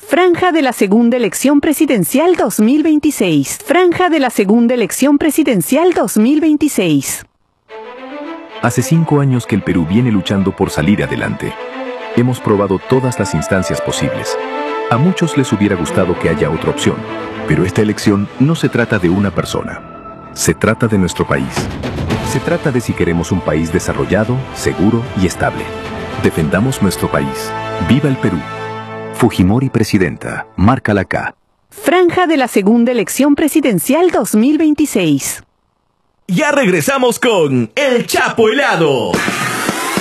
Franja de la segunda elección presidencial 2026. Franja de la segunda elección presidencial 2026. Hace 5 años que el Perú viene luchando por salir adelante. Hemos probado todas las instancias posibles. A muchos les hubiera gustado que haya otra opción, pero esta elección no se trata de una persona. Se trata de nuestro país. Se trata de si queremos un país desarrollado, seguro y estable. Defendamos nuestro país. ¡Viva el Perú! Fujimori presidenta. Márcala acá. Franja de la segunda elección presidencial 2026. Ya regresamos con El Chapo Helado.